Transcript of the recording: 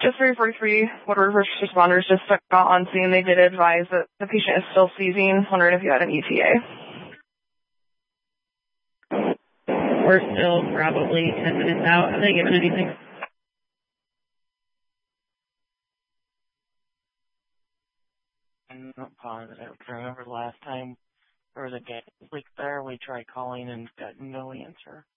Just 343, Woodward first responders just got on scene. They did advise that the patient is still seizing. Wondering if you had an ETA. We're still probably 10 minutes out. Have they given anything? I'm not positive. Remember last time there was a gas leak there? We tried calling and got no answer.